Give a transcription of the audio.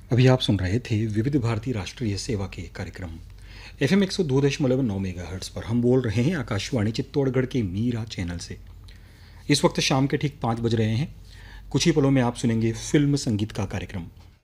अभी आप सुन रहे थे विविध भारती राष्ट्रीय सेवा के कार्यक्रम FM 102.9 मेगाहर्ट्ज़ पर। हम बोल रहे हैं आकाशवाणी चित्तौड़गढ़ के मीरा चैनल से। इस वक्त शाम के ठीक 5 बज रहे हैं। कुछ ही पलों में आप सुनेंगे फिल्म संगीत का कार्यक्रम।